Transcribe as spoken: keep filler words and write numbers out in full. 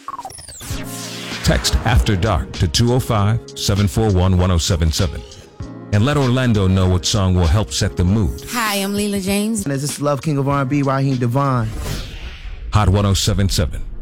Text After Dark to two oh five, seven four one, one oh seven seven and let Orlando know what song will help set the mood. Hi, I'm Leela James. And this is Love King of R and B, Raheem Devon. Hot one oh seven seven.